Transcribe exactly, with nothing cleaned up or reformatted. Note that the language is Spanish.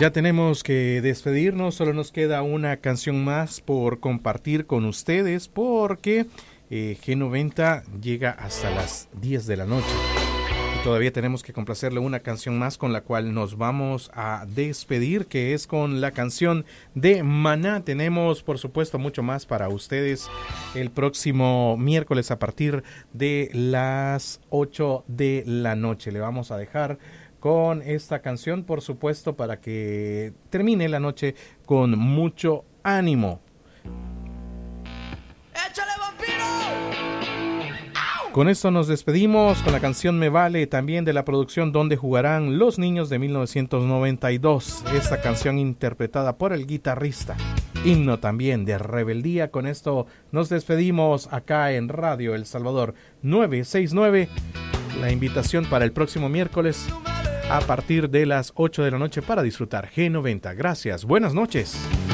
Ya tenemos que despedirnos, solo nos queda una canción más por compartir con ustedes porque eh, G noventa llega hasta las diez de la noche. Y todavía tenemos que complacerle una canción más con la cual nos vamos a despedir, que es con la canción de Maná. Tenemos, por supuesto, mucho más para ustedes el próximo miércoles a partir de las ocho de la noche. Le vamos a dejar con esta canción, por supuesto, para que termine la noche con mucho ánimo. ¡Échale, vampiro! Con esto nos despedimos con la canción Me Vale, también de la producción Donde Jugarán los Niños de mil novecientos noventa y dos. Esta canción interpretada por el guitarrista, himno también de rebeldía. Con esto nos despedimos acá en Radio El Salvador novecientos sesenta y nueve. La invitación para el próximo miércoles a partir de las ocho de la noche para disfrutar G noventa. Gracias, buenas noches.